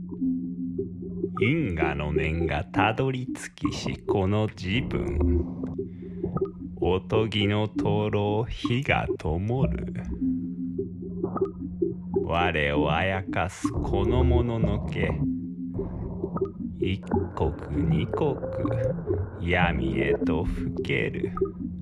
因果の念がたどり着きしこの自分、おとぎの灯籠火が灯る。我をあやかすこのもののけ、一刻二刻闇へと更ける。